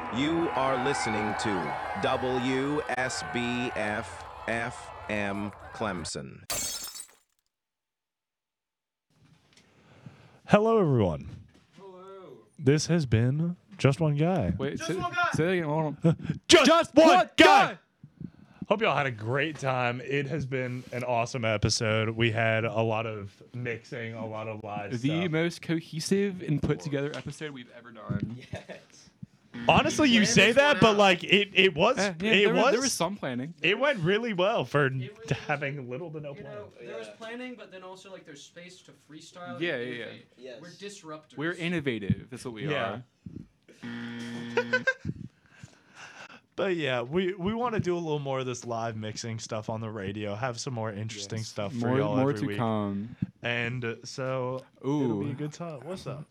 You are listening to WSBF FM Clemson. Hello, everyone. Hello. This has been Just One Guy. Wait, say that again. Hold on. Just one guy! Hope y'all had a great time. It has been an awesome episode. We had a lot of mixing, a lot of live The stuff. most cohesive and put together episode we've ever done. Honestly, you say that, but like it was, There was some planning. It went really well for having little to no plan. There was planning, but then also like there's space to freestyle. Yeah, and yeah, innovate. Yes. We're disruptors. We're innovative. That's what we Yeah. are. But yeah, we want to do a little more of this live mixing stuff on the radio. Have some more interesting stuff for y'all More every to week. come. And so it'll be a good time. What's up?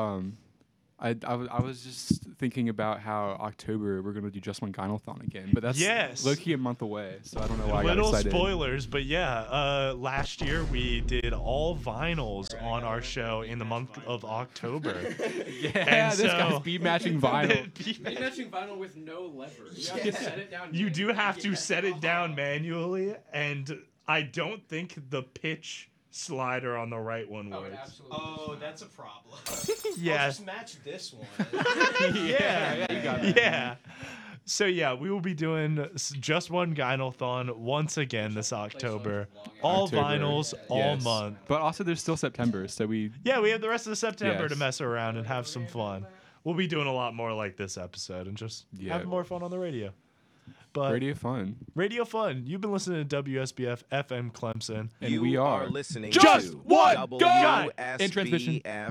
I was just thinking about how October we're gonna do Just One Gynathon again, but that's low-key a month away, so I don't know why I got Little excited. spoilers, but yeah, last year we did all vinyls on our show in the month of October. Yeah, And this so- guy's beat matching vinyl. Are you matching vinyl with no lever? You have to set it down. You do have to set it down manually, and I don't think the pitch slider on the right one Oh, works. absolutely. Oh, that's a problem. Yeah. I'll just match this one. Yeah, you got it. Yeah. So yeah, we will be doing Just One Gynathon once again this October. All October, vinyls, all yes. month. But also, there's still September, so we. Yeah, we have the rest of September Yes. to mess around and have some fun. We'll be doing a lot more like this episode and just Yeah. having more fun on the radio. But Radio fun. Radio fun. You've been listening to WSBF FM Clemson. And you we are listening Just to one guy! In transmission. WSBF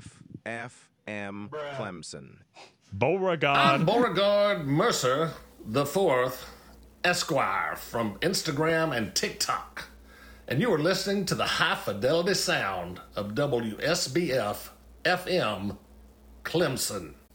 FM Clemson. Beauregard. I'm Beauregard Mercer the Fourth, Esquire from Instagram and TikTok, and you are listening to the high fidelity sound of WSBF FM Clemson.